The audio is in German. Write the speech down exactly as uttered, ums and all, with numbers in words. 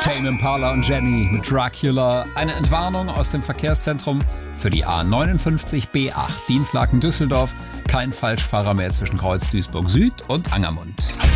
Tame Impala und Jenny mit Dracula. Eine Entwarnung aus dem Verkehrszentrum für die A neunundfünfzig B acht Dienstlaken Düsseldorf. Kein Falschfahrer mehr zwischen Kreuz Duisburg Süd und Angermund.